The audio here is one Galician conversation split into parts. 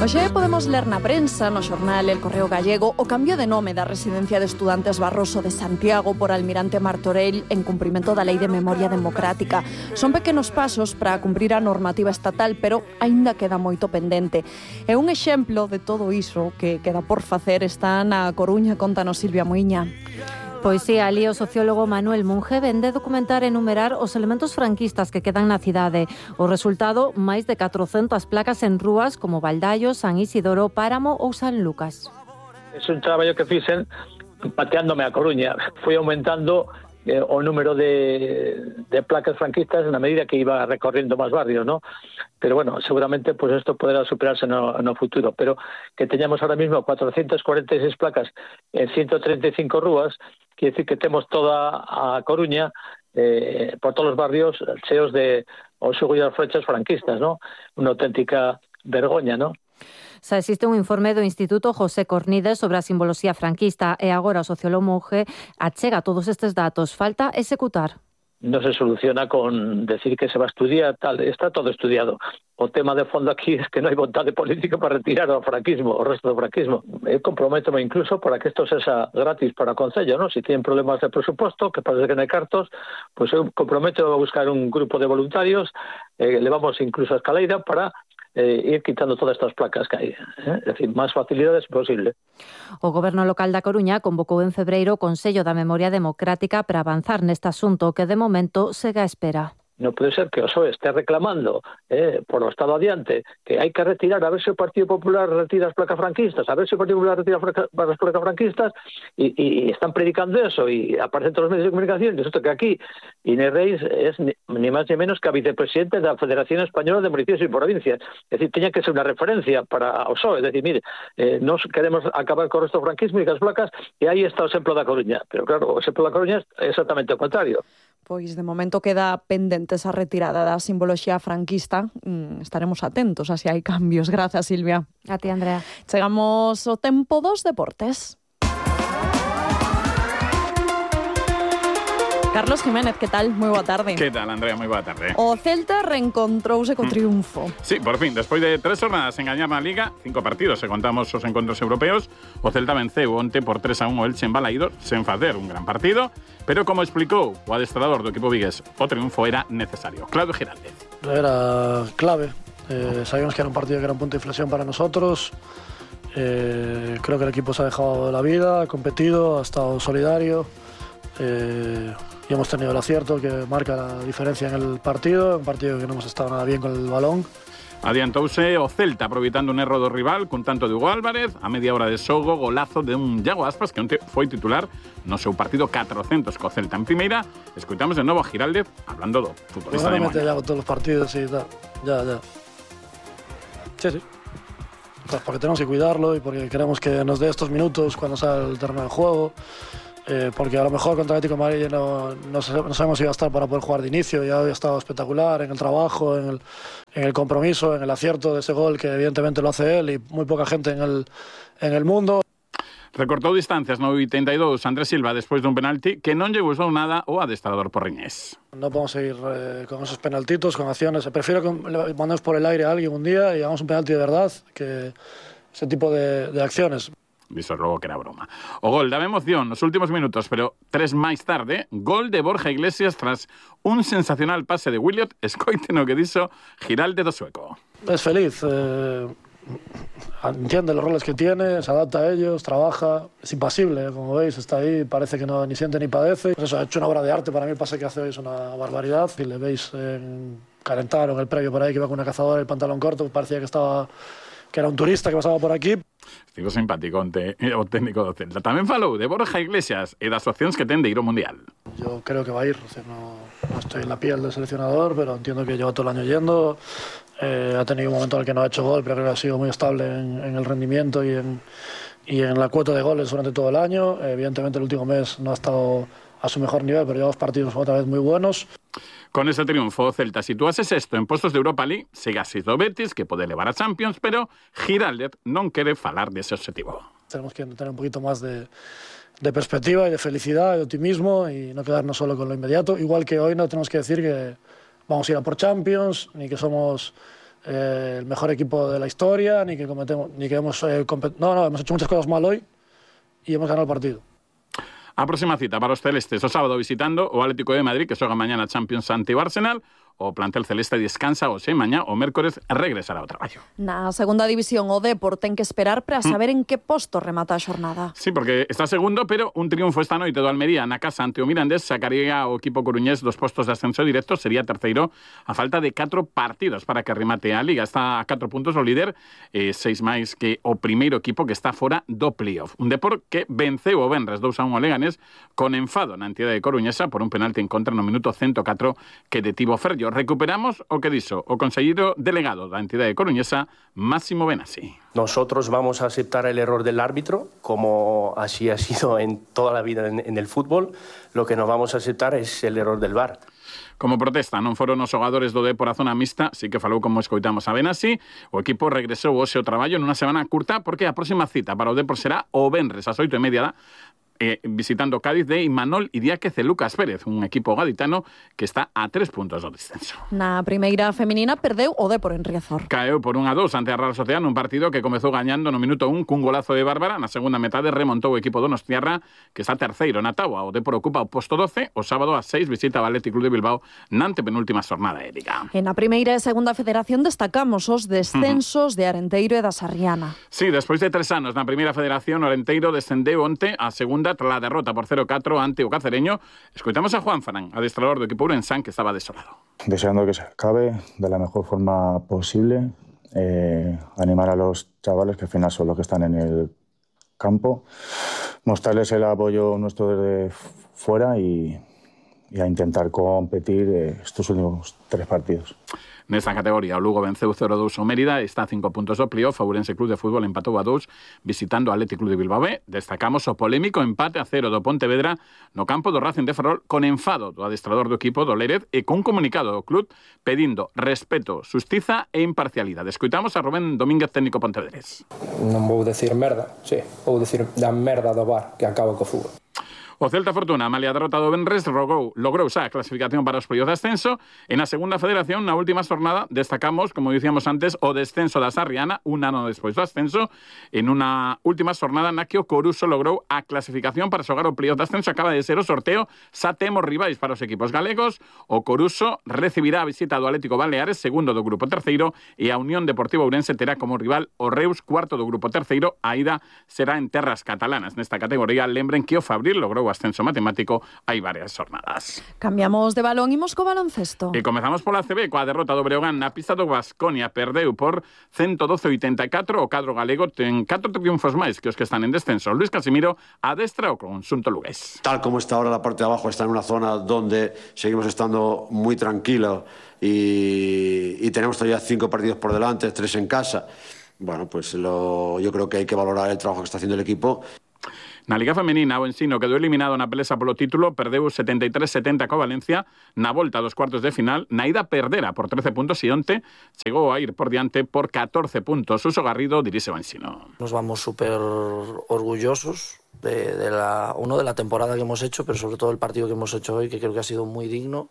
Hoxe podemos ler na prensa, no xornal El Correo Gallego, o cambio de nome da residencia de estudantes Barroso de Santiago por Almirante Martorell en cumprimento da Lei de Memoria Democrática. Son pequenos pasos para cumprir a normativa estatal, pero aínda queda moito pendente. E un exemplo de todo iso que queda por facer está na Coruña. Contanos, Silvia Muiña. Pois sí, ali o sociólogo Manuel Monge vende documentar e enumerar os elementos franquistas que quedan na cidade. O resultado, máis de 400 placas en rúas como Baldaio, San Isidoro, Páramo ou San Lucas. É un traballo que fixen pateándome a Coruña. Fui aumentando o número de placas franquistas na medida que iba recorriendo máis barrios, ¿no? Pero bueno, seguramente pues esto podrá superarse no futuro, pero que teñamos ahora mismo 446 placas en 135 rúas, quiere decir que temos toda a Coruña por todos os barrios cheos de os orgullos flechas franquistas, ¿no? Unha auténtica vergoña, ¿no? Xa existe un informe do Instituto José Cornides sobre a simboloxía franquista e agora o sociólogo Monge achega todos estes datos. Falta executar. No se soluciona con decir que se va a estudiar, tal, está todo estudiado. O tema de fondo aquí es que no hai vontade política para retirar o franquismo, o resto do franquismo. Eu comprométome incluso para que isto sexa gratis para o Concello, ¿no? Si tienen problemas de presupuesto, que parece que non hai cartos, pues eu comprometo a buscar un grupo de voluntarios, levamos incluso a escaleira para ir quitando todas estas placas que hai. Es decir, máis facilidades posible. O Goberno local da Coruña convocou en febreiro o Consello da Memoria Democrática para avanzar neste asunto que de momento segue á espera. Non pode ser que o PSOE esté reclamando por o Estado adiante que hai que retirar, a ver se o Partido Popular retira as placas franquistas, a ver se o Partido Popular retira as placas franquistas, e están predicando eso, e aparecen todos os medios de comunicación, esto que aquí Inés Reis es ni máis ni menos que a vicepresidente da Federación Española de Municipios e Provincias. Es decir, teña que ser unha referencia para o PSOE, es decir, mire, nos queremos acabar con o resto do franquismo e as placas, e aí está o exemplo da Coruña, pero claro, o exemplo da Coruña é exactamente o contrario. Pois de momento queda pendente esa retirada da simboloxía franquista. Estaremos atentos a se hai cambios. Grazas, Silvia. A ti, Andrea. Chegamos ao tempo dos deportes. Carlos Jiménez, que tal? Moi boa tarde. Que tal, Andrea? Moi boa tarde. O Celta reencontrouse co triunfo. Sí, por fin, despois de 3 jornadas en gañar na Liga, 5 partidos, se contamos os encontros europeos, o Celta venceu onte por 3-1 o Elche en Balaídos, sen facer un gran partido, pero como explicou o adestrador do equipo vigués, o triunfo era necesario. Claudio Giraldez. Era clave. Sabíamos que era un partido que era un punto de inflexión para nosotros. Creo que el equipo se ha dejado la vida, ha competido, ha estado solidario. Y hemos tenido el acierto que marca la diferencia en el partido, un partido que no hemos estado nada bien con el balón. Adiantouse o Celta aproveitando un erro do rival cun tanto de Hugo Álvarez, a media hora de xogo, golazo de un Iago Aspas que onte foi titular no seu partido 400 co Celta. En primeira, escoitamos de novo a Giraldez hablando do futbolista de Moña. Iago todos los partidos y tal, ya. Sí. Pues porque tenemos que cuidarlo y porque queremos que nos dé estos minutos cuando sale el terreno de juego. Porque a lo mejor contra Atlético de Madrid no sabemos si iba a estar para poder jugar de inicio. Ya había estado espectacular en el trabajo, en el compromiso, en el acierto de ese gol que evidentemente lo hace él y muy poca gente en el mundo. Recortou distancias no 82 Andrés Silva despois dun penalti que non lle gustou nada o adestrador porriñés. No podemos seguir con esos penaltitos, con acciones. Prefiero que mandemos por el aire a alguien un día y hagamos un penalti de verdad que ese tipo de acciones. Diso logo que era broma. O gol daba emoción nos últimos minutos, pero 3 máis tarde, gol de Borja Iglesias tras un sensacional pase de Williot. Escoiten o que dixo Giraldez do sueco. Es feliz, entiende los roles que tiene, se adapta a ellos, trabaja, es impasible, como veis, está ahí, parece que no ni siente ni padece. Pues eso, ha hecho una obra de arte, para mí el pase que hace hoy es una barbaridad. Si le veis calentaron el previo por ahí, que iba con una cazadora y el pantalón corto, parecía que era un turista que pasaba por aquí. Estivo simpático o técnico do Celta. Tamén falou de Borja Iglesias e das opcións que ten de ir ao Mundial. Yo creo que va a ir, o sea, no estoy en la piel del seleccionador, pero entiendo que lleva todo el año yendo. Ha tenido un momento en el que no ha hecho gol, pero creo que ha sido muy estable en el rendimiento y en la cuota de goles durante todo el año. Evidentemente el último mes no ha estado a su mejor nivel, pero lleva partidos otra vez muy buenos. Con ese triunfo, o Celta situase sexto en postos de Europa League, sigue a 6 do Betis, que pode levar a Champions, pero Giraldez non quere falar dese objetivo. Tenemos que tener un poquito más de perspectiva y de felicidad, de optimismo y no quedarnos solo con lo inmediato. Igual que hoy no tenemos que decir que vamos a ir a por Champions, ni que somos el mejor equipo de la historia, ni que hemos hemos hecho muchas cosas mal hoy y hemos ganado el partido. A próxima cita para os celestes, o sábado visitando o Atlético de Madrid, que xoga mañana Champions ante o Arsenal, o plantel celeste descansa hoxe, mañá o mércores regresará ao traballo. Na segunda división o Depor ten que esperar para saber en que posto remata a xornada. Sí, porque está segundo, pero un triunfo esta noite do Almería na casa ante o Mirandés sacaría o equipo coruñés dos postos de ascenso directo, sería terceiro a falta de 4 partidos para que remate a Liga. Está a 4 puntos o líder, 6 máis que o primeiro equipo que está fora do playoff. Un Depor que venceu o Venres 2-1 o Leganés con enfado na entidade coruñesa por un penalti en contra no minuto 104 que detivo Ferllo. Recuperamos o que dixo o conselleiro delegado da entidade coruñesa, Máximo Benassi. Nosotros vamos a aceptar el error del árbitro, como así ha sido en toda la vida en el fútbol. Lo que no vamos a aceptar es el error del VAR. Como protesta non foron os xogadores do Depor a zona mixta, sí que falou como escoitamos a Benassi. O equipo regresou hoxe ao traballo nunha semana curta porque a próxima cita para o Depor será o venres ás 8:30 visitando Cádiz de Imanol Idiáquez e Lucas Pérez, un equipo gaditano que está a 3 puntos do descenso. Na primeira feminina perdeu o Depor en Riazor. Caeu por 1-2 ante a Real Sociedad nun partido que comezou gañando no minuto 1 cun golazo de Bárbara. Na segunda metade remontou o equipo donostiarra, que está terceiro na táboa. O Depor ocupa o posto 12. O sábado a 6 visita o Athletic Club de Bilbao na antepenúltima xornada de Liga. En a primeira e segunda federación destacamos os descensos de Arenteiro e da Sarriana. Sí, despois de 3 anos na primeira federación, o Arenteiro descendeu onte a segunda tras a derrota por 0-4 ante o Cacereño. Escoitamos a Juan Farán, adestrador do equipo Ourensán, que estaba desolado. Deseando que se acabe de la mejor forma posible, animar a los chavales que al final son los que están en el campo, mostrarles el apoyo nuestro desde fuera y a intentar competir estos últimos 3 partidos. Nesta categoría, o Lugo venceu 0-2 o Mérida, está a 5 puntos do playoff. O Ourense Club de Fútbol empatou a 2 visitando o Athletic Club de Bilbao B. Destacamos o polémico empate a 0 do Pontevedra no campo do Racing de Ferrol, con enfado do adestrador do equipo do Lérez e con comunicado do club pedindo respeto, xustiza e imparcialidade. Escoitamos a Rubén Domínguez, técnico pontevedrés. Non vou decir merda, vou decir da merda do VAR que acaba co fútbol. O Celta Fortuna, malia derrota do Venres, logrou xa a clasificación para os playoffs de ascenso. En a segunda federación, na última jornada, destacamos, como dicíamos antes, o descenso da Sarriana, un ano despois do ascenso, en unha última jornada na que o Coruso logrou a clasificación para xogar o playoff de ascenso. Acaba de ser o sorteo, xa temos rivais para os equipos galegos. O Coruso recibirá a visita do Atlético Baleares, segundo do grupo terceiro, e a Unión Deportiva Ourense terá como rival o Reus, cuarto do grupo terceiro. A ida será en terras catalanas. Nesta categoría, lembren que o Fabril logrou ascenso matemático hai varias jornadas. Cambiamos de balón, imos co baloncesto. E comezamos pola CB, coa derrota do Breogán na pista do Baskonia. Perdeu por 112-84. O cadro galego ten 4 triunfos máis que os que están en descenso. Luis Casimiro adestra o conxunto lugués. Tal como está ahora la parte de abajo, está en una zona donde seguimos estando muy tranquilos y tenemos todavía 5 partidos por delante, 3 en casa. Bueno, pues yo creo que hay que valorar el trabajo que está haciendo el equipo. Na Liga Femenina, o Ensino quedou eliminado na pelesa polo título, perdeu 73-70 co Valencia na volta dos cuartos de final. Na ida perdera por 13 puntos e onte chegou a ir por diante por 14 puntos. Suso Garrido dirixe o Ensino. Nos vamos súper orgullosos de la temporada que hemos hecho, pero sobre todo el partido que hemos hecho hoy, que creo que ha sido muy digno.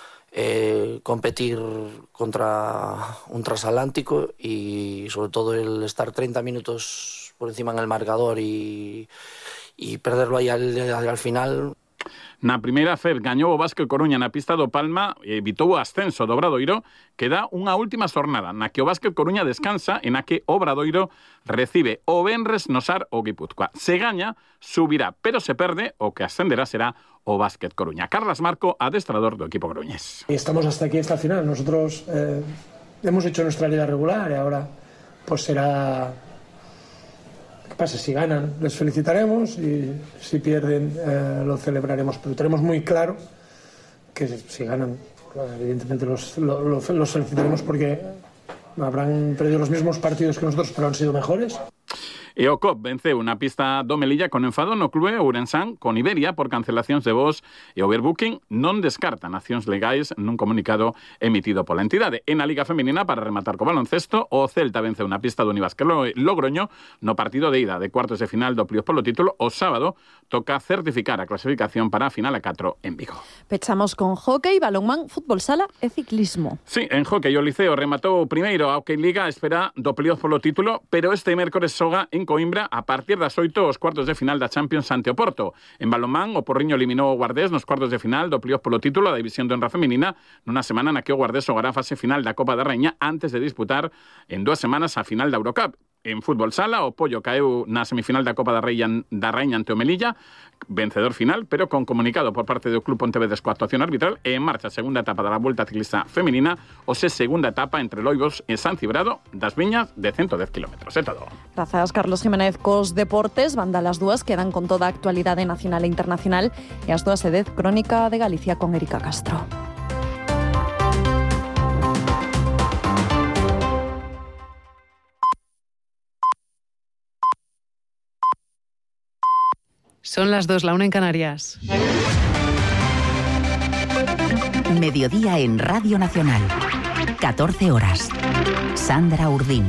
Competir contra un transatlántico y sobre todo el estar 30 minutos por encima en el marcador y perderlo ahí al final. Na primeira FED gañou o Básquet Coruña na pista do Palma e evitou o ascenso do Obradoiro, que dá unha última xornada na que o Básquet Coruña descansa e na que o Obradoiro recibe o venres no Sar o Guipúzcoa. Se gaña, subirá, pero se perde, o que ascenderá será o Básquet Coruña. Carlas Marco, adestrador do equipo coruñés. Estamos hasta aquí, hasta el final. Nosotros hemos hecho nuestra liga regular y ahora pues será... ¿Qué pasa? Si ganan, les felicitaremos, y si pierden, lo celebraremos. Pero tenemos muy claro que si ganan, evidentemente los felicitaremos porque habrán perdido los mismos partidos que nosotros, pero han sido mejores. E o COP venceu na pista do Melilla con enfado no clube Ourensán con Iberia por cancelacións de voos e overbooking non descartan accións legais nun comunicado emitido pola entidade. En a Liga Femenina, para rematar co baloncesto, o Celta venceu na pista do Univasque Logroño no partido de ida de cuartos de final do playoff polo título. O sábado toca certificar a clasificación para a final a 4 en Vigo. Pechamos con hóquei, balonmán, fútbol sala e ciclismo. Sí, en hóquei o Liceo rematou primeiro a Hóquei Liga a espera do playoff polo título, pero este mércores xoga en Coimbra a partir das 8 os cuartos de final da Champions ante o Porto. En balonmán, o Porriño eliminou o Guardés nos cuartos de final do playoff polo título da División de Honra Femenina nunha semana na que o Guardés xogará a fase final da Copa da Raíña antes de disputar en 2 semanas a final da Eurocup. En fútbol sala, o Pollo caeu na semifinal da Copa da Raíña ante o Melilla, vencedor final, pero con comunicado por parte do Club Pontevedrés coa actuación arbitral, e en marcha a segunda etapa da Volta Ciclista Femenina, segunda etapa entre Loibos e San Cibrado das Viñas de 110 km. É todo. Grazas, Carlos Jiménez. Cos deportes, banda las dúas quedan con toda a actualidade nacional e internacional, e as 2:10 Crónica de Galicia con Erika Castro. Son las 2, la 1 en Canarias. Mediodía en Radio Nacional. 14 horas. Sandra Urdín.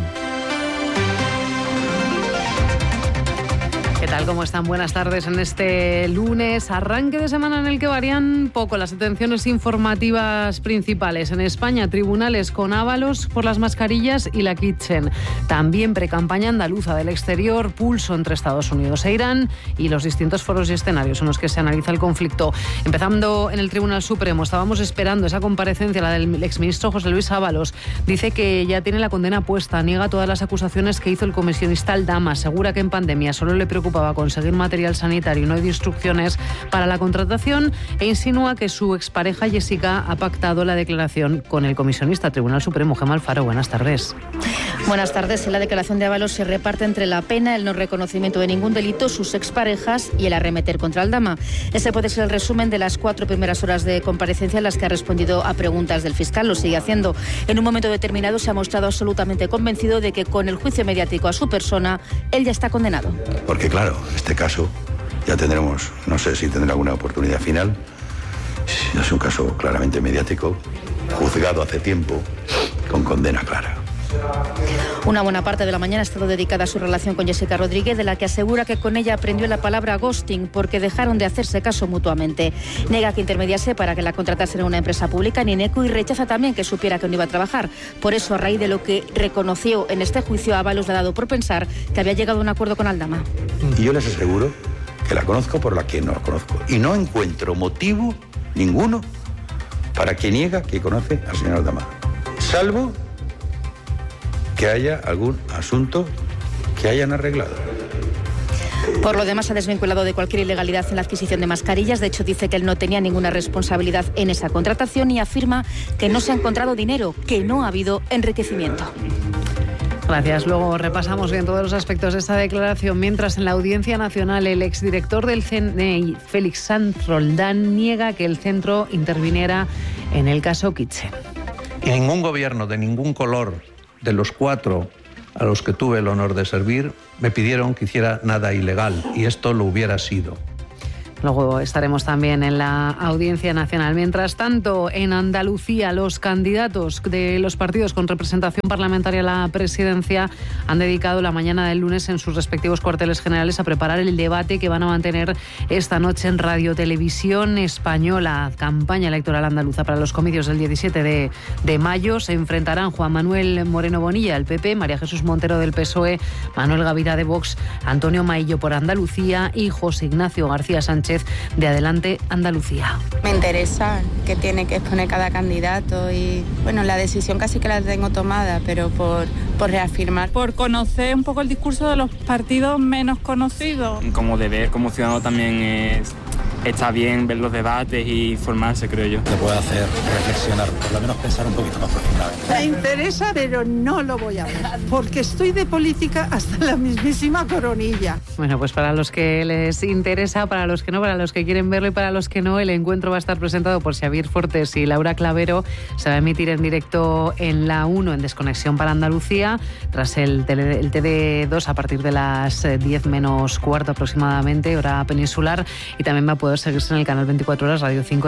¿Qué tal? ¿Cómo están? Buenas tardes en este lunes, arranque de semana en el que varían poco las atenciones informativas principales. En España, tribunales con Ábalos por las mascarillas y la Kitchen. También precampaña andaluza del exterior, pulso entre Estados Unidos e Irán y los distintos foros y escenarios en los que se analiza el conflicto. Empezando en el Tribunal Supremo, estábamos esperando esa comparecencia, la del exministro José Luis Ábalos. Dice que ya tiene la condena puesta, niega todas las acusaciones que hizo el comisionista Aldama, asegura que en pandemia solo le preocupaba conseguir material sanitario y no hay instrucciones para la contratación, e insinúa que su expareja Jessica ha pactado la declaración con el comisionista. Tribunal Supremo, Gemma Alfaro, buenas tardes. Buenas tardes. En la declaración de Ábalos se reparte entre la pena, el no reconocimiento de ningún delito, sus exparejas y el arremeter contra Aldama. Ese puede ser el resumen de las 4 primeras horas de comparecencia en las que ha respondido a preguntas del fiscal. Lo sigue haciendo. En un momento determinado se ha mostrado absolutamente convencido de que con el juicio mediático a su persona, él ya está condenado. Porque claro, este caso ya tendremos, no sé si tendrá alguna oportunidad final. Es un caso claramente mediático, juzgado hace tiempo, con condena clara. Una buena parte de la mañana ha estado dedicada a su relación con Jessica Rodríguez, de la que asegura que con ella aprendió la palabra ghosting porque dejaron de hacerse caso mutuamente. Nega que intermediase para que la contratase en una empresa pública en Ineco y rechaza también que supiera que no iba a trabajar. Por eso, a raíz de lo que reconoció en este juicio, Ábalos le ha dado por pensar que había llegado a un acuerdo con Aldama. Y yo les aseguro que la conozco por la que no la conozco. Y no encuentro motivo ninguno para que niega que conoce al señor Aldama. Salvo que haya algún asunto que hayan arreglado. Por lo demás, ha desvinculado de cualquier ilegalidad en la adquisición de mascarillas. De hecho, dice que él no tenía ninguna responsabilidad en esa contratación y afirma que no se ha encontrado dinero, que no ha habido enriquecimiento. Gracias. Luego repasamos bien todos los aspectos de esta declaración. Mientras, en la Audiencia Nacional, el exdirector del CNI, Félix Sanz Roldán, niega que el centro interviniera en el caso Kitchen. Y ningún gobierno de ningún color de los 4 a los que tuve el honor de servir me pidieron que hiciera nada ilegal, y esto lo hubiera sido. Luego estaremos también en la Audiencia Nacional. Mientras tanto, en Andalucía, los candidatos de los partidos con representación parlamentaria a la presidencia han dedicado la mañana del lunes en sus respectivos cuarteles generales a preparar el debate que van a mantener esta noche en Radio Televisión Española. Campaña electoral andaluza para los comicios del 17 de mayo. Se enfrentarán Juan Manuel Moreno Bonilla, del PP, María Jesús Montero, del PSOE, Manuel Gavira, de Vox, Antonio Maillo por Andalucía y José Ignacio García Sánchez, de Adelante Andalucía. Me interesa qué tiene que exponer cada candidato y, bueno, la decisión casi que la tengo tomada, pero por reafirmar. Por conocer un poco el discurso de los partidos menos conocidos. Como deber, como ciudadano también es está bien ver los debates y formarse, creo yo. Te puede hacer reflexionar, por lo menos pensar un poquito más profundamente. Me interesa, pero no lo voy a ver, porque estoy de política hasta la mismísima coronilla. Bueno, pues para los que les interesa, para los que no, para los que quieren verlo y para los que no, el encuentro va a estar presentado por Xavier Fortes y Laura Clavero. Se va a emitir en directo en la 1 en Desconexión para Andalucía, tras el TD2 a partir de las 10 menos cuarto aproximadamente, hora peninsular, y también va a poder seguirse en el canal 24 horas, Radio 5,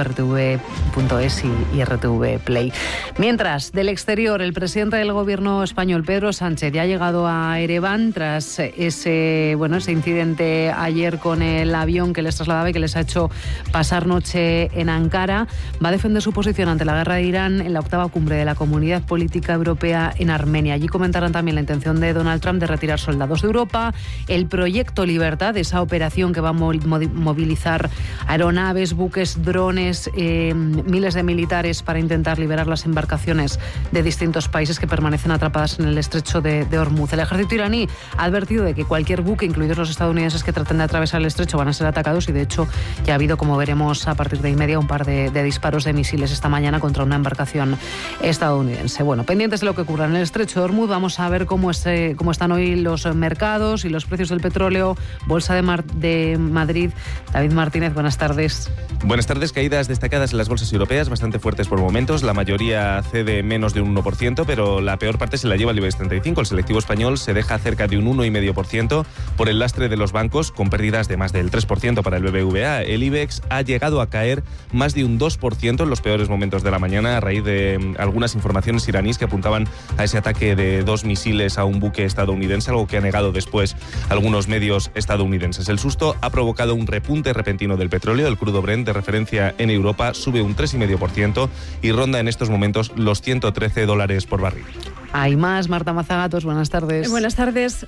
RTV.es y RTV Play. Mientras, del exterior, el presidente del gobierno español, Pedro Sánchez, ya ha llegado a Ereván tras ese incidente ayer con el avión que les trasladaba y que les ha hecho pasar noche en Ankara. Va a defender su posición ante la guerra de Irán en la 8ª cumbre de la Comunidad Política Europea en Armenia. Allí comentarán también la intención de Donald Trump de retirar soldados de Europa, el proyecto Libertad, esa operación que va a movilizar aeronaves, buques, drones, miles de militares para intentar liberar las embarcaciones de distintos países que permanecen atrapadas en el estrecho de Hormuz. El ejército iraní ha advertido de que cualquier buque, incluidos los estadounidenses que traten de atravesar el estrecho, van a ser atacados, y de hecho ya ha habido, como veremos a partir de media, un par de disparos de misiles esta mañana contra una embarcación estadounidense. Bueno, pendientes de lo que ocurra en el estrecho de Hormuz, vamos a ver cómo están hoy los mercados y los precios del petróleo. Bolsa de Madrid. David Martínez, buenas tardes. Buenas tardes. Caídas destacadas en las bolsas europeas, bastante fuertes por momentos. La mayoría cede menos de un 1%, pero la peor parte se la lleva el IBEX 35. El selectivo español se deja cerca de un 1,5% por el lastre de los bancos, con pérdidas de más del 3% para el BBVA. El IBEX ha llegado a caer más de un 2% en los peores momentos de la mañana, a raíz de algunas informaciones iraníes que apuntaban a ese ataque de 2 misiles a un buque estadounidense, algo que ha negado después algunos medios estadounidenses. El susto ha provocado un repunte repentino del petróleo. El crudo Brent, de referencia en Europa, sube un 3,5% y ronda en estos momentos los $113 por barril. Hay más. Marta Mazagatos, buenas tardes. Buenas tardes.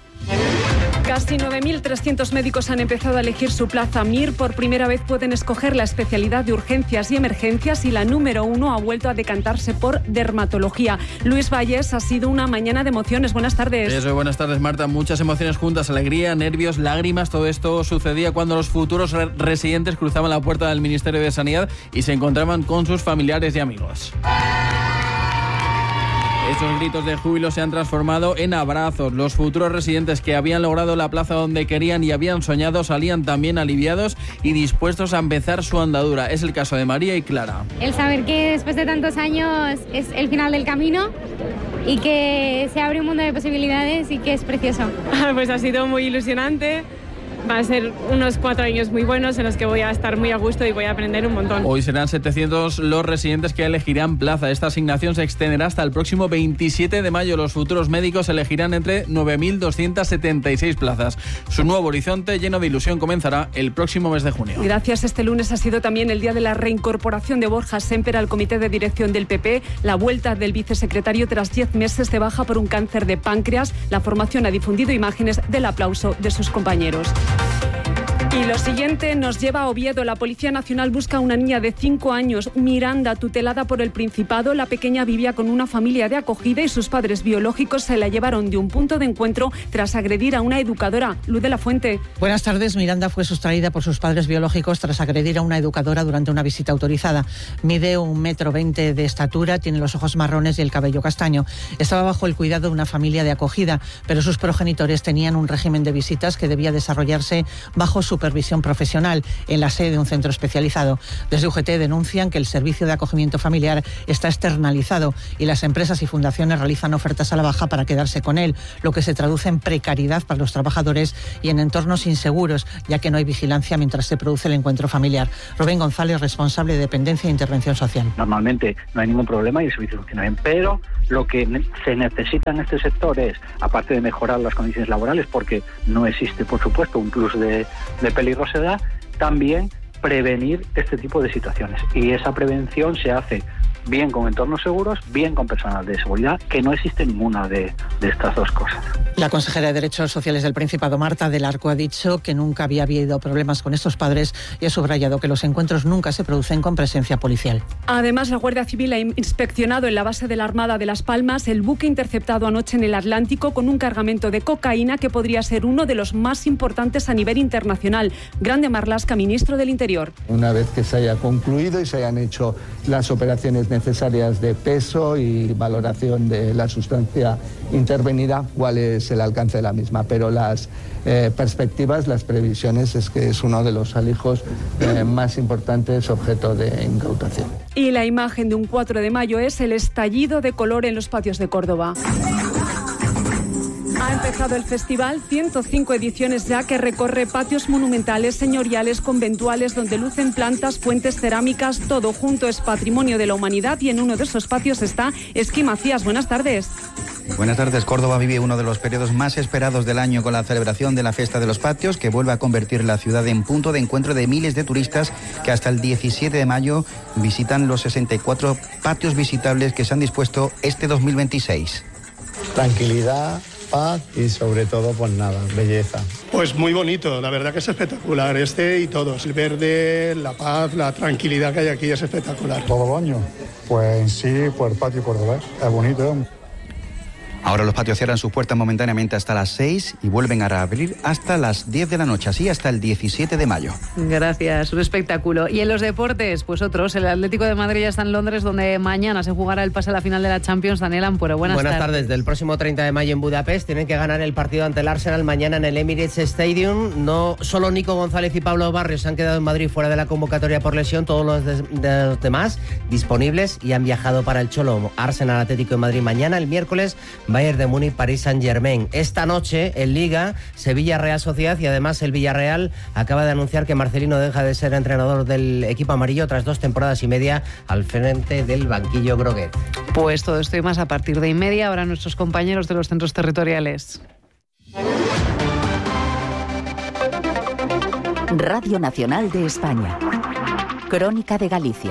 Casi 9.300 médicos han empezado a elegir su plaza MIR. Por primera vez pueden escoger la especialidad de urgencias y emergencias, y la número 1 ha vuelto a decantarse por dermatología. Luis Valles, ha sido una mañana de emociones. Buenas tardes. Eso, buenas tardes, Marta. Muchas emociones juntas, alegría, nervios, lágrimas. Todo esto sucedía cuando los futuros residentes cruzaban la puerta del Ministerio de Sanidad y se encontraban con sus familiares y amigos. Esos gritos de júbilo se han transformado en abrazos. Los futuros residentes que habían logrado la plaza donde querían y habían soñado salían también aliviados y dispuestos a empezar su andadura. Es el caso de María y Clara. El saber que después de tantos años es el final del camino y que se abre un mundo de posibilidades y que es precioso. Pues ha sido muy ilusionante. Va a ser unos 4 años muy buenos en los que voy a estar muy a gusto y voy a aprender un montón. Hoy serán 700 los residentes que elegirán plaza. Esta asignación se extenderá hasta el próximo 27 de mayo. Los futuros médicos elegirán entre 9.276 plazas. Su nuevo horizonte, lleno de ilusión, comenzará el próximo mes de junio. Gracias. Este lunes ha sido también el día de la reincorporación de Borja Sémper al comité de dirección del PP, la vuelta del vicesecretario tras 10 meses de baja por un cáncer de páncreas. La formación ha difundido imágenes del aplauso de sus compañeros. Y lo siguiente nos lleva a Oviedo. La Policía Nacional busca a una niña de 5 años, Miranda, tutelada por el Principado. La pequeña vivía con una familia de acogida y sus padres biológicos se la llevaron de un punto de encuentro tras agredir a una educadora. Luz de la Fuente. Buenas tardes. Miranda fue sustraída por sus padres biológicos tras agredir a una educadora durante una visita autorizada. Mide 1,20 m de estatura, tiene los ojos marrones y el cabello castaño. Estaba bajo el cuidado de una familia de acogida, pero sus progenitores tenían un régimen de visitas que debía desarrollarse bajo supervisión profesional en la sede de un centro especializado. Desde UGT denuncian que el servicio de acogimiento familiar está externalizado y las empresas y fundaciones realizan ofertas a la baja para quedarse con él, lo que se traduce en precariedad para los trabajadores y en entornos inseguros, ya que no hay vigilancia mientras se produce el encuentro familiar. Rubén González, responsable de Dependencia e Intervención Social. Normalmente no hay ningún problema y el servicio funciona bien, pero lo que se necesita en este sector es, aparte de mejorar las condiciones laborales, porque no existe, por supuesto, un plus de peligrosidad, también prevenir este tipo de situaciones. Y esa prevención se hace bien con entornos seguros, bien con personal de seguridad, que no existe ninguna de estas dos cosas. La consejera de Derechos Sociales del Principado, Marta del Arco, ha dicho que nunca había habido problemas con estos padres y ha subrayado que los encuentros nunca se producen con presencia policial. Además, la Guardia Civil ha inspeccionado en la base de la Armada de Las Palmas el buque interceptado anoche en el Atlántico con un cargamento de cocaína que podría ser uno de los más importantes a nivel internacional. Grande Marlaska, ministro del Interior. Una vez que se haya concluido y se hayan hecho las operaciones necesarias de peso y valoración de la sustancia intervenida, cuál es el alcance de la misma. Pero las perspectivas, las previsiones es que es uno de los alijos más importantes objeto de incautación. Y la imagen de un 4 de mayo es el estallido de color en los patios de Córdoba. Ha empezado el festival, 105 ediciones ya, que recorre patios monumentales, señoriales, conventuales, donde lucen plantas, fuentes, cerámicas, todo junto es patrimonio de la humanidad, y en uno de esos patios está Esquí Macías. Buenas tardes. Buenas tardes. Córdoba vive uno de los periodos más esperados del año con la celebración de la Fiesta de los Patios, que vuelve a convertir la ciudad en punto de encuentro de miles de turistas que hasta el 17 de mayo visitan los 64 patios visitables que se han dispuesto este 2026. Tranquilidad, paz y sobre todo, pues nada, belleza. Pues muy bonito, la verdad que es espectacular, y todos. El verde, la paz, la tranquilidad que hay aquí es espectacular. ¿Todo el año? Pues en sí, pues el patio cordobés, es bonito. Ahora los patios cierran sus puertas momentáneamente hasta las 6 y vuelven a reabrir hasta las 10 de la noche, así hasta el 17 de mayo. Gracias, un espectáculo. Y en los deportes, pues otros. El Atlético de Madrid ya está en Londres, donde mañana se jugará el pase a la final de la Champions. Daniel Ampuero, buenas tardes. Del próximo 30 de mayo en Budapest tienen que ganar el partido ante el Arsenal mañana en el Emirates Stadium. No solo Nico González y Pablo Barrios han quedado en Madrid fuera de la convocatoria por lesión, todos los demás disponibles y han viajado para el Cholo. Arsenal, Atlético de Madrid mañana, el miércoles Bayern de Múnich, París Saint-Germain. Esta noche en Liga, Sevilla Real Sociedad, y además el Villarreal acaba de anunciar que Marcelino deja de ser entrenador del equipo amarillo tras 2 temporadas y media al frente del banquillo groguet. Pues todo esto y más a partir de 1:30. Ahora nuestros compañeros de los centros territoriales. Radio Nacional de España. Crónica de Galicia.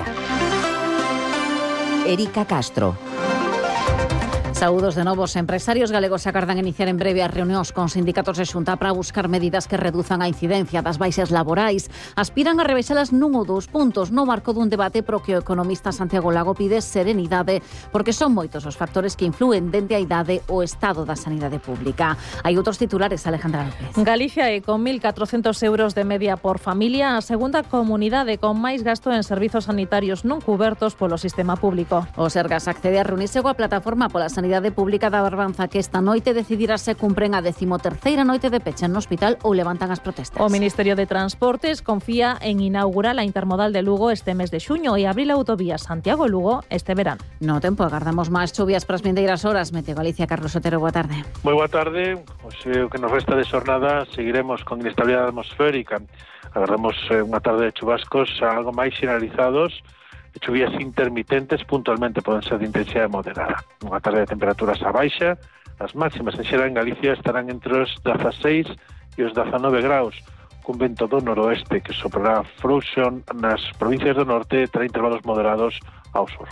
Erika Castro. Saúdos de novo. Os empresarios galegos se agardan iniciar en breve as reunións con sindicatos de Xunta para buscar medidas que reduzan a incidencia das baixas laborais. Aspiran a rebaixalas nun ou 2 puntos no marco dun debate pro que o economista Santiago Lago pide serenidade, porque son moitos os factores que influen dende a idade o estado da sanidade pública. Hai outros titulares, Alejandra López. Galicia é con 1.400 euros de media por familia a segunda comunidade con máis gasto en servizos sanitarios non cubertos polo sistema público. O Sergas accede a reunirse coa plataforma pola sanidade pública da Barbanza, que esta noite decidirá se cumpren a 13ª noite de peche no hospital ou levantan as protestas. O Ministerio de Transportes confía en inaugurar a intermodal de Lugo este mes de xuño e abrir a autovía Santiago-Lugo este verano. No tempo, agardamos máis chuvias para as vindeiras horas. Meteo Galicia, Carlos Otero, boa tarde. Moi boa tarde. O que nos resta de xornada seguiremos con inestabilidade atmosférica. Agardamos unha tarde de chubascos algo máis xeneralizados. Chuvías intermitentes puntualmente poden ser de intensidade moderada. Unha tarde de temperaturas a baixa, as máximas en xeral en Galicia estarán entre os 16 e os 19 graus, cun vento do noroeste que soprará frouxo nas provincias do norte, terá intervalos moderados ao sur.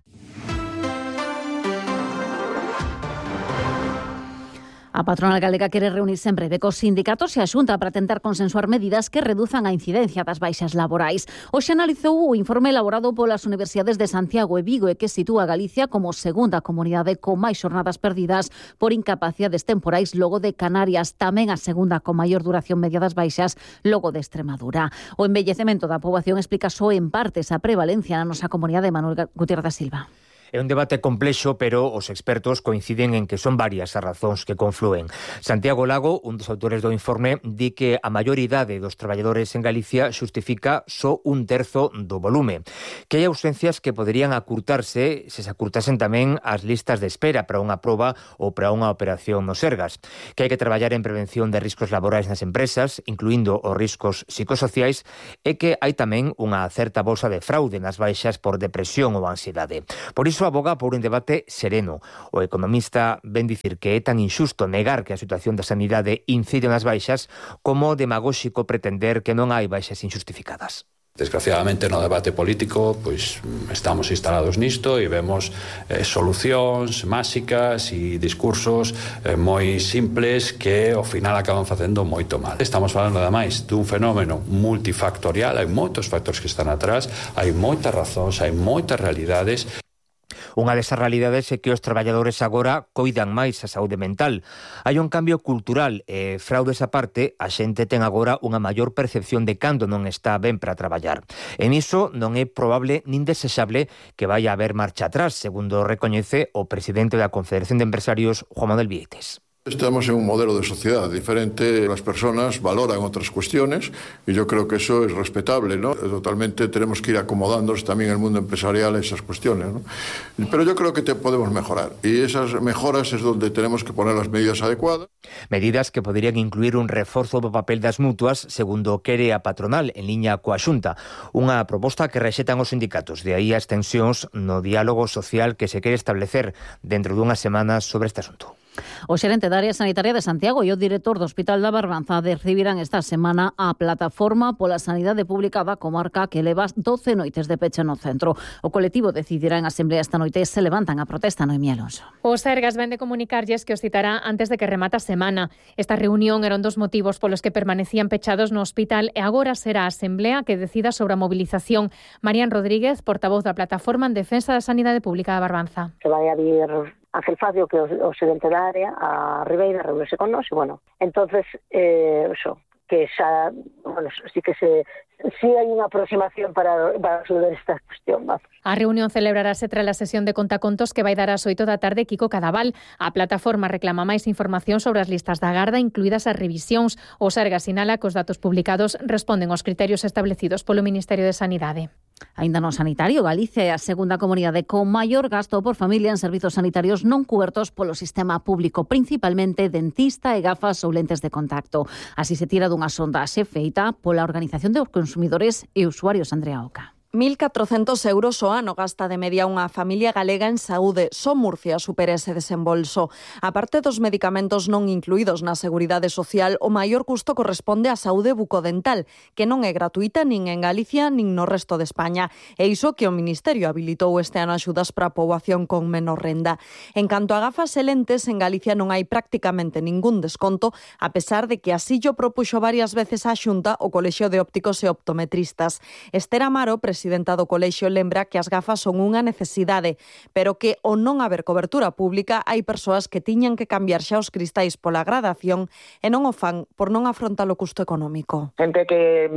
A patronal galega quere reunirse en breve cos sindicatos e a Xunta para tentar consensuar medidas que reduzan a incidencia das baixas laborais. Hoxe analizou o informe elaborado polas universidades de Santiago e Vigo e que sitúa a Galicia como segunda comunidade con máis xornadas perdidas por incapacidades temporais logo de Canarias, tamén a segunda con maior duración media das baixas logo de Extremadura. O envellecemento da poboación explica só en parte esa prevalencia na nosa comunidade. Manuel Gutiérrez da Silva. É un debate complexo, pero os expertos coinciden en que son varias as razóns que conflúen. Santiago Lago, un dos autores do informe, di que a maioridade dos traballadores en Galicia xustifica só 1/3 do volume, que hai ausencias que poderían acurtarse se acurtasen tamén as listas de espera para unha proba ou para unha operación no Sergas, que hai que traballar en prevención de riscos laborais nas empresas, incluindo os riscos psicosociais, e que hai tamén unha certa bolsa de fraude nas baixas por depresión ou ansiedade. Por iso aboga por un debate sereno. O economista ven dicir que é tan injusto negar que a situación da sanidade incide nas baixas como demagóxico pretender que non hai baixas injustificadas. Desgraciadamente no debate político pois estamos instalados nisto e vemos solucións máxicas e discursos moi simples que ao final acaban facendo moito mal. Estamos falando ademais dun fenómeno multifactorial, hai moitos factores que están atrás, hai moitas razóns, hai moitas realidades. Unha desas realidades é que os traballadores agora coidan máis a saúde mental. Hai un cambio cultural e, fraude esa parte, a xente ten agora unha maior percepción de cando non está ben para traballar. E niso non é probable nin desexable que vaya a haber marcha atrás, segundo recoñece o presidente da Confederación de Empresarios, Juan Manuel Vieites. Estamos en un modelo de sociedad diferente, las personas valoran otras cuestiones y yo creo que eso es respetable, ¿no? Totalmente tenemos que ir acomodándonos también en el mundo empresarial a esas cuestiones, ¿no? Pero yo creo que podemos mejorar y esas mejoras es donde tenemos que poner las medidas adecuadas. Medidas que poderían incluir un reforzo do papel das mutuas, segundo quere a patronal en liña coa Xunta, unha proposta que rexetan os sindicatos, de aí as tensións no diálogo social que se quere establecer dentro dunhas semanas sobre este asunto. O xerente da área sanitaria de Santiago e o director do Hospital da Barbanza recibirán esta semana a Plataforma pola Sanidade Pública da comarca que leva 12 noites de peche no centro. O colectivo decidirá en asemblea esta noite se levantan a protesta, Noemí Alonso. O Sergas vende comunicarlles que os citará antes de que remata a semana. Esta reunión eran dos motivos polos que permanecían pechados no hospital e agora será a asemblea que decida sobre a movilización. Marían Rodríguez, portavoz da Plataforma en Defensa da Sanidade Pública da Barbanza. Que vai a vir Ángel Facio, que é o xerente da área, a Ribeira, reúnese con nós, e bueno, entonces, que xa, bueno, sí que sí hai unha aproximación para resolver esta cuestión. A reunión celebrarase tras a sesión de contacontos que vai dar ás 8 da tarde Kiko Cadaval. A plataforma reclama máis información sobre as listas da garda, incluídas as revisións. O Sergas sinala que os datos publicados responden aos criterios establecidos polo Ministerio de Sanidade. Ainda no sanitario, Galicia é a segunda comunidade con maior gasto por familia en servizos sanitarios non cubertos polo sistema público, principalmente dentista e gafas ou lentes de contacto. Así se tira dunha sondaxe feita pola Organización de Consumidores e Usuarios, Andrea Oca. 1.400 euros o ano gasta de media unha familia galega en saúde. Só Murcia supera ese desembolso. A parte dos medicamentos non incluídos na Seguridade Social, o maior custo corresponde á saúde bucodental, que non é gratuita nin en Galicia nin no resto de España. E iso que o Ministerio habilitou este ano axudas para a poboación con menor renda. En canto a gafas e lentes, en Galicia non hai prácticamente ningún desconto, a pesar de que así yo propuxo varias veces á Xunta o Colexio de Ópticos e Optometristas. Esther Amaro, presidenta do colexio, lembra que as gafas son unha necesidade, pero que ao non haber cobertura pública hai persoas que tiñan que cambiar xa os cristais pola gradación e non o fan por non afrontar o custo económico. Gente que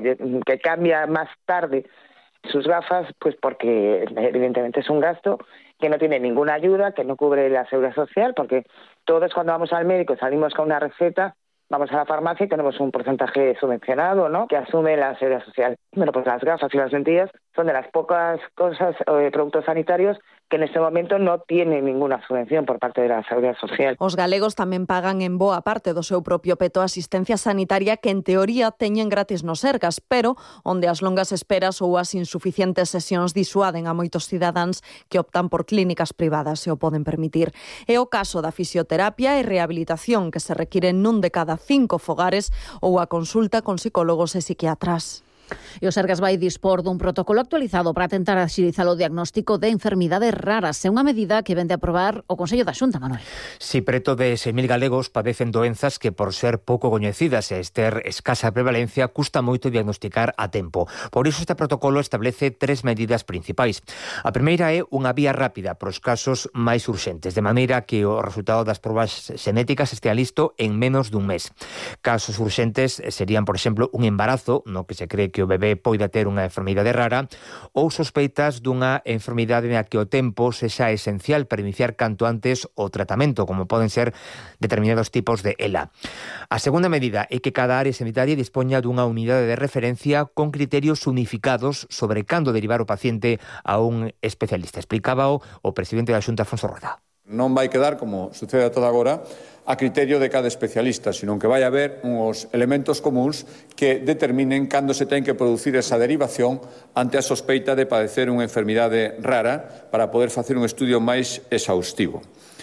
cambia máis tarde sus gafas, pues porque evidentemente es un gasto que no tiene ninguna ayuda, que no cubre la Seguridad Social, porque todos cuando vamos al médico salimos con una receta, vamos a la farmacia y tenemos un porcentaje subvencionado, ¿no?, que asume la Seguridad Social. Bueno, pues las gafas y las lentillas son de las pocas cosas, productos sanitarios que en este momento no tienen ninguna subvención por parte de la Seguridad Social. Os galegos tamén pagan en boa parte do seu propio peto a asistencia sanitaria que en teoría teñen gratis no Sergas, pero onde as longas esperas ou as insuficientes sesións disuaden a moitos cidadáns que optan por clínicas privadas se o poden permitir. É o caso da fisioterapia e rehabilitación que se requiere nun de cada 5 fogares ou a consulta con psicólogos e psiquiatras. E o Sergas vai dispor dun protocolo actualizado para tentar axilizar o diagnóstico de enfermidades raras. É unha medida que vende a aprobar o Consello da Xunta, Manuel. Si preto de 6.000 galegos padecen doenzas que por ser pouco coñecidas e ter escasa prevalencia custa moito diagnosticar a tempo. Por iso este protocolo establece 3 medidas principais. A primeira é unha vía rápida para os casos máis urxentes, de maneira que o resultado das probas xenéticas estea listo en menos dun mes. Casos urxentes serían, por exemplo, un embarazo no que se cree que o bebé poida ter unha enfermidade rara ou sospeitas dunha enfermidade na que o tempo sexa esencial para iniciar canto antes o tratamento, como poden ser determinados tipos de ELA. A segunda medida é que cada área sanitaria dispoña dunha unidade de referencia con criterios unificados sobre cando derivar o paciente a un especialista. Explicábao o presidente da Xunta, Afonso Rueda. Non vai quedar, como sucede a toda agora, a criterio de cada especialista, sino que vai haber uns elementos comuns que determinen cando se ten que producir esa derivación ante a sospeita de padecer unha enfermidade rara para poder facer un estudio máis exhaustivo.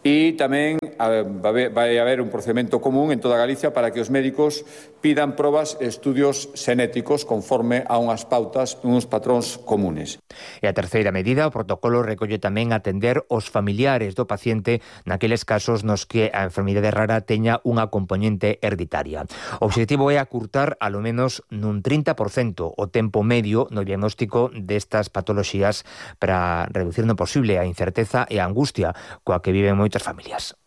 E tamén vai haber un procedimento común en toda Galicia para que os médicos pidan probas e estudios xenéticos conforme a unhas pautas, uns patróns comunes. E a terceira medida, o protocolo recolle tamén atender os familiares do paciente naqueles casos nos que a enfermidade rara teña unha componente hereditaria. O obxectivo é acurtar alo menos nun 30% o tempo medio no diagnóstico destas patoloxías para reducir no posible a incerteza e a angustia coa que viven moitas familias.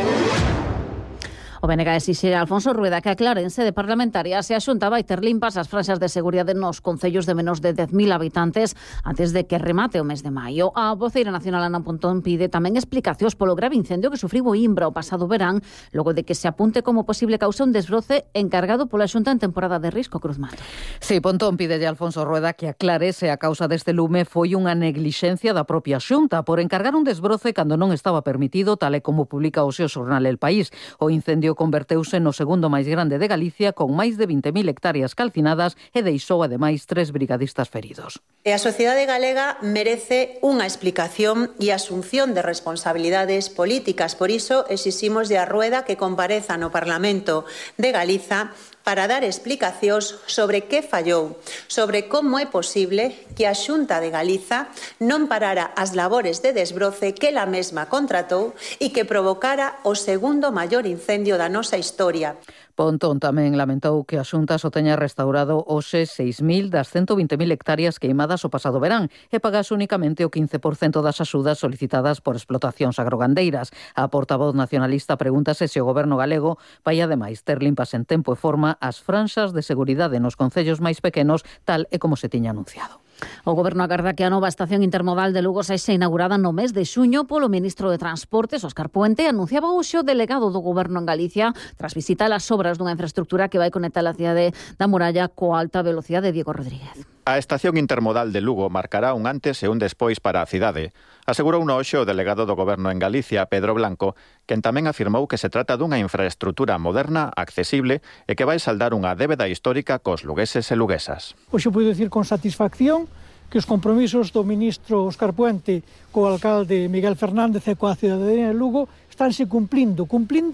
O BNG exixe a Alfonso Rueda que aclare en sede parlamentaria se a Xunta vai ter limpas as franxas de seguridade nos concellos de menos de 10.000 habitantes antes de que remate o mes de maio. A voceira nacional Ana Pontón pide tamén explicacións polo grave incendio que sufriu o Imbra o pasado verán, logo de que se apunte como posible causa un desbroce encargado pola Xunta en temporada de risco. Cruz Mato. Sí, Pontón pide a Alfonso Rueda que aclare se a causa deste lume foi unha neglixencia da propia Xunta por encargar un desbroce cando non estaba permitido, tal e como publica o seu xornal El País. O incendio converteuse no segundo máis grande de Galicia, con máis de 20.000 hectáreas calcinadas e deixou ademais 3 brigadistas feridos. E a sociedade galega merece unha explicación e asunción de responsabilidades políticas. Por iso exiximos de a Rueda que compareza no Parlamento de Galiza para dar explicacións sobre que fallou, sobre como é posible que a Xunta de Galiza non parara as labores de desbroce que ela mesma contratou e que provocara o segundo maior incendio da nosa historia. Pontón tamén lamentou que a Xunta só teña restaurado hoxe 6.000 das 120.000 hectáreas queimadas o pasado verán e pagase únicamente o 15% das axudas solicitadas por explotacións agrogandeiras. A portavoz nacionalista pregúntase se o goberno galego vai ademais ter limpas en tempo e forma as franxas de seguridade nos concellos máis pequenos, tal e como se tiña anunciado. O Goberno agarda que a nova estación intermodal de Lugo sexa inaugurada no mes de xuño polo ministro de Transportes, Óscar Puente. Anunciaba hoxe o delegado do Goberno en Galicia tras visitar as obras dunha infraestructura que vai conectar a cidade da Muralla coa alta velocidade. Diego Rodríguez. A estación intermodal de Lugo marcará un antes e un despois para a cidade. Asegurou no hoxe o delegado do Goberno en Galicia, Pedro Blanco, quen tamén afirmou que se trata dunha infraestructura moderna, accesible e que vai saldar unha débeda histórica cos lugueses e luguesas. Hoxe podo dicir con satisfacción que os compromisos do ministro Óscar Puente co alcalde Miguel Fernández e coa cidadanía de Lugo estánse cumplindo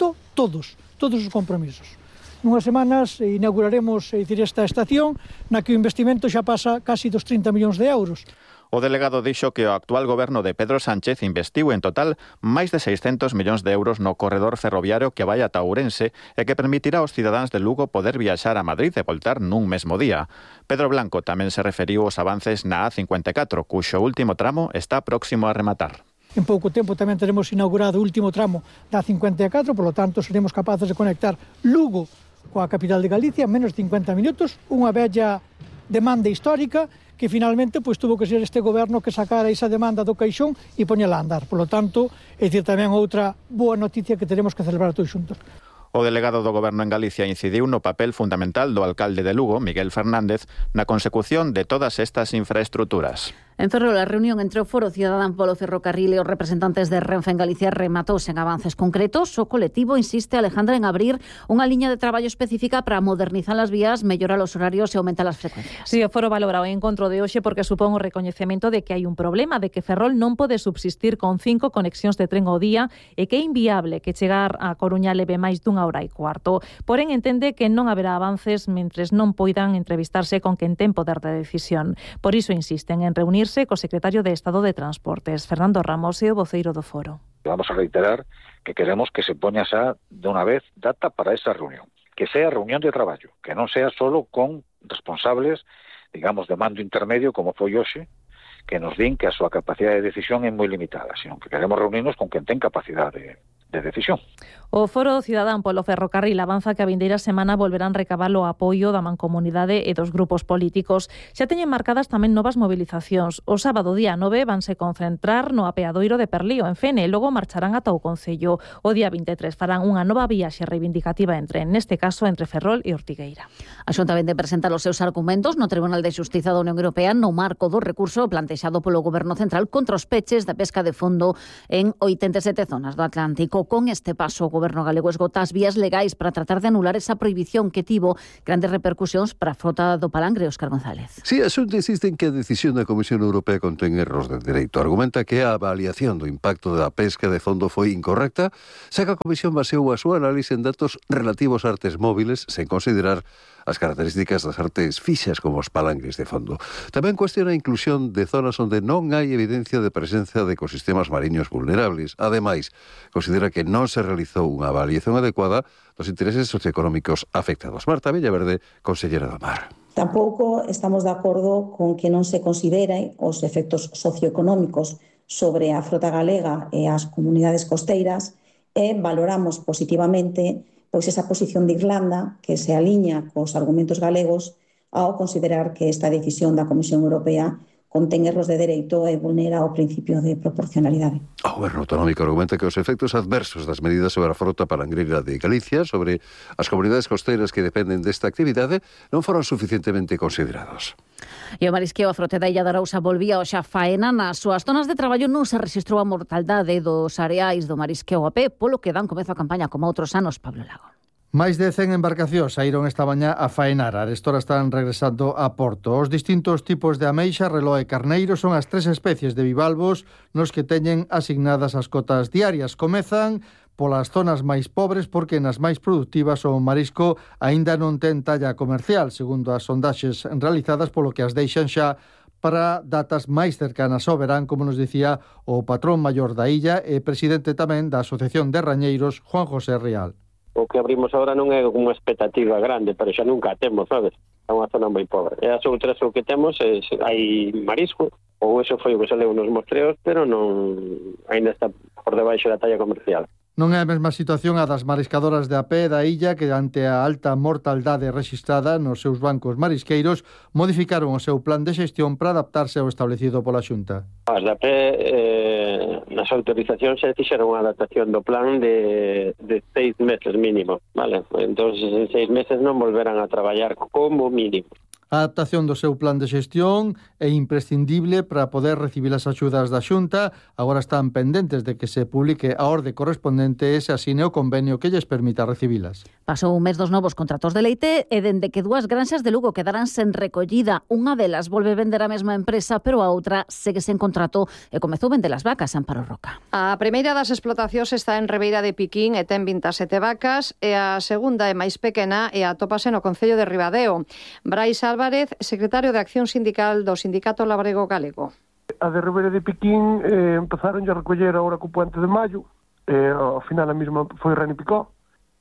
todos os compromisos. Nunhas semanas inauguraremos esta estación na que o investimento xa pasa casi dos 30 millóns de euros. O delegado dixo que o actual goberno de Pedro Sánchez investiu en total máis de 600 millóns de euros no corredor ferroviario que vai ata Ourense e que permitirá aos cidadáns de Lugo poder viaxar a Madrid e voltar nun mesmo día. Pedro Blanco tamén se referiu aos avances na A54, cuxo último tramo está próximo a rematar. En pouco tempo tamén teremos inaugurado o último tramo da A54, polo tanto seremos capaces de conectar Lugo coa capital de Galicia en menos de 50 minutos, unha bella demanda histórica que finalmente tuvo que ser este goberno que sacara esa demanda do caixón e poñela a andar. Por lo tanto, é dicir tamén outra boa noticia que teremos que celebrar todos xuntos. O delegado do Goberno en Galicia incidiu no papel fundamental do alcalde de Lugo, Miguel Fernández, na consecución de todas estas infraestruturas. En Ferrol, a reunión entre o Foro Cidadán polo Ferrocarril e os representantes de Renfe en Galicia rematouse en avances concretos. O colectivo insiste, Alejandra, en abrir unha liña de traballo específica para modernizar as vías, mellorar os horarios e aumentar as frecuencias. Sí, o Foro valora o encontro de hoxe porque supón o recoñecemento de que hai un problema, de que Ferrol non pode subsistir con 5 conexións de tren ao día e que é inviable que chegar a Coruña leve máis dunha hora e cuarto. Porén, entende que non haberá avances mentres non poidan entrevistarse con quen ten poder de decisión. Por iso insisten en reunirse co secretario de Estado de Transportes, Fernando Ramos, e o voceiro do Foro. Vamos a reiterar que queremos que se poña xa de unha vez data para esa reunión, que sea reunión de traballo, que non sea solo con responsables, digamos, de mando intermedio como foi hoxe, que nos din que a súa capacidade de decisión é moi limitada, sino que queremos reunirnos con quen ten capacidade de decisión. O Foro Cidadán polo Ferrocarril avanza que a vindeira semana volverán recabar o apoio da Mancomunidade e dos grupos políticos. Xa teñen marcadas tamén novas movilizacións. O sábado día 9 vanse concentrar no apeadoiro de Perlío, en Fene, e logo marcharán ata o Concello. O día 23 farán unha nova viaxe reivindicativa neste caso, entre Ferrol e Ortigueira. A Xunta vende presentar os seus argumentos no Tribunal de Xustiza da Unión Europea no marco do recurso plantexado polo Goberno Central contra os peches da pesca de fondo en 87 zonas do Atlántico. marisco. Con este paso, o Goberno galego esgota as vías legais para tratar de anular esa prohibición que tivo grandes repercusións para a frota do palangre. Óscar González. Si, a Xunta insiste en que a decisión da Comisión Europea contén erros de dereito. Argumenta que a avaliación do impacto da pesca de fondo foi incorrecta, xa que a Comisión baseou a súa análise en datos relativos a artes móviles, sen considerar as características das artes fixas como os palangres de fondo. Tamén cuestiona a inclusión de zonas onde non hai evidencia de presencia de ecosistemas mariños vulnerables. Ademais, considera que non se realizou unha avaliación adecuada dos intereses socioeconómicos afectados. Marta Villaverde, consellera do Mar. Tampouco estamos de acordo con que non se consideren os efectos socioeconómicos sobre a frota galega e as comunidades costeiras e valoramos positivamente pois esa posición de Irlanda que se aliña cos argumentos galegos ao considerar que esta decisión da Comisión Europea contén erros de dereito e vulnera o principio de proporcionalidade. O Goberno autonómico argumenta que os efectos adversos das medidas sobre a frota palangreira de Galicia, sobre as comunidades costeiras que dependen desta actividade, non foron suficientemente considerados. E o marisqueo a frote da Illa de Arousa volvía hoxe a faena. Nas súas zonas de traballo non se rexistrou a mortaldade dos areais do marisqueo a pé, polo que dan comezo a campaña como outros anos. Pablo Lago. Máis de 100 embarcacións saíron esta mañá a faenar. Arestora están regresando a Porto. Os distintos tipos de ameixa, reló e carneiro son as 3 especies de bivalvos nos que teñen asignadas as cotas diarias. Comezan polas zonas máis pobres porque nas máis productivas o marisco aínda non ten talla comercial, segundo as sondaxes realizadas, polo que as deixan xa para datas máis cercanas ao verán, como nos dicía o patrón maior da illa e presidente tamén da Asociación de Rañeiros, Juan José Rial. O que abrimos agora non é unha expectativa grande, pero xa nunca a temos, sabes? É unha zona moi pobre. E as outras o que temos é hai marisco, ou eso foi o que saleu nos mostreos, pero non ainda está por debaixo da talla comercial. Non é a mesma situación a das mariscadoras de a pé da illa, que ante a alta mortaldade rexistrada nos seus bancos marisqueiros modificaron o seu plan de xestión para adaptarse ao establecido pola Xunta. As de a pé, nas autorizacións se fixeron unha adaptación do plan de 6 meses mínimo, vale? Entón, en 6 meses non volverán a traballar como mínimo. A adaptación do seu plan de xestión é imprescindible para poder recibir as axudas da Xunta. Agora están pendentes de que se publique a orde correspondente e se asine o convenio que lles permita recibilas. Pasou un mes dos novos contratos de leite e dende que 2 granxas de Lugo quedaran sen recollida. Unha delas volve vender a mesma empresa, pero a outra segue sen contrato e comezou vender as vacas. Amparo Roca. A primeira das explotacións está en Ribeira de Piquín e ten 27 vacas, e a segunda é máis pequena e atópase no concello de Ribadeo. Brais Álvarez, secretario de Acción Sindical do Sindicato Labrego Galego. A de Ribeira de Piquín empezaron a recoller agora co puente de maio, ao final a mesma foi Reni Picó,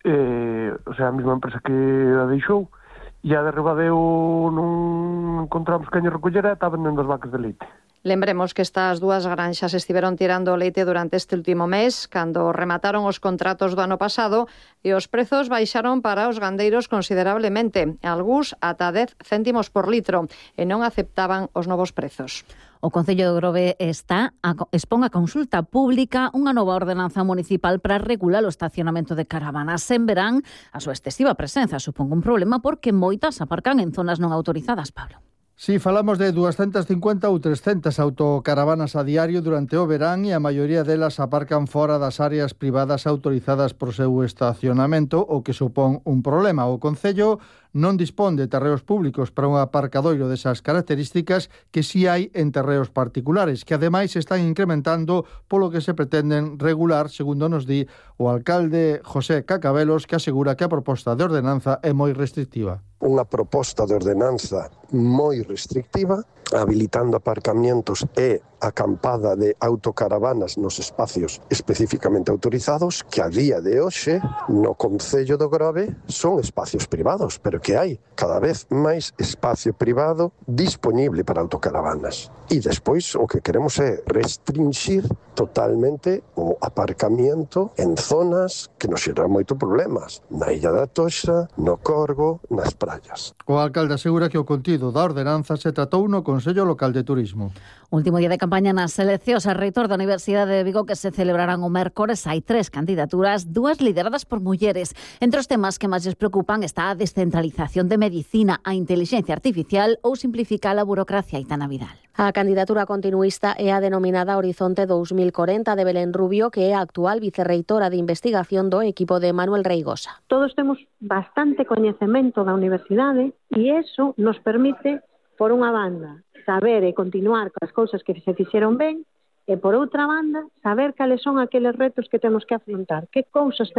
o sea, a mesma empresa que a deixou, e a de Ribadeo non encontramos quen a recoller e está vendendo as vacas de leite. Lembremos que estas 2 granxas estiveron tirando leite durante este último mes, cando remataron os contratos do ano pasado, e os prezos baixaron para os gandeiros considerablemente, algúns ata 10 céntimos por litro, e non aceptaban os novos prezos. O Concello de Grove expón a consulta pública unha nova ordenanza municipal para regular o estacionamento de caravanas. En verán, a súa excesiva presenza supón un problema porque moitas aparcan en zonas non autorizadas, Pablo. Si, falamos de 250 ou 300 autocaravanas a diario durante o verán e a maioría delas aparcan fora das áreas privadas autorizadas por seu estacionamento, o que supón un problema. O Concello non dispón de terreos públicos para un aparcadoiro desas características que si hai en terreos particulares, que ademais están incrementando polo que se pretenden regular, segundo nos di o alcalde José Cacabelos, que asegura que a proposta de ordenanza é moi restrictiva. Unha proposta de ordenanza moi restrictiva, habilitando aparcamientos e acampada de autocaravanas nos espacios especificamente autorizados, que a día de hoxe no Concello do Grove son espacios privados, pero que hai cada vez máis espacio privado disponible para autocaravanas. E despois o que queremos é restringir totalmente o aparcamiento en zonas que nos xeran moito problemas, na Illa da Toxa, no Corgo, nas praias praias. O alcalde asegura que o contido da ordenanza se tratou no Consello Local de Turismo. Último día de campaña nas eleccións a reitor da Universidade de Vigo que se celebrarán o mércores. Hai 3 candidaturas, 2 lideradas por mulleres. Entre os temas que máis les preocupan está a descentralización de medicina, a intelixencia artificial ou simplificar a burocracia. Aitana Vidal. A candidatura continuista é a denominada Horizonte 2040 de Belén Rubio, que é a actual vicerreitora de investigación do equipo de Manuel Reigosa. Todos temos bastante coñecemento da universidade e iso nos permite, por unha banda, saber e continuar coas cousas que se fixeron ben e, por outra banda, saber cales son aqueles retos que temos que afrontar, que cousas